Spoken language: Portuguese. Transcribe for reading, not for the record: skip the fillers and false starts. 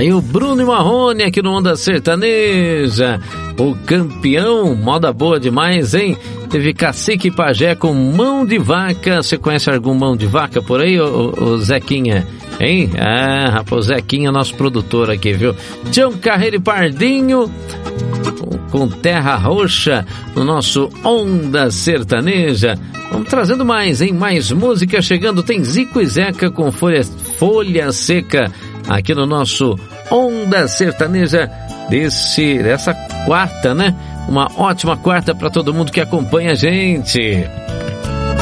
Aí o Bruno e Marrone aqui no Onda Sertaneja. O campeão, moda boa demais, hein? Teve Cacique e Pajé com Mão de Vaca. Você conhece algum Mão de Vaca por aí, ô Zequinha? Hein? Ah, rapaz, o Zequinha, nosso produtor aqui, viu? Tião Carreiro e Pardinho com Terra Roxa no nosso Onda Sertaneja. Vamos trazendo mais, hein? Mais música chegando. Tem Zico e Zeca com Folha Seca aqui no nosso Onda Sertaneja dessa quarta, né? Uma ótima quarta para todo mundo que acompanha a gente.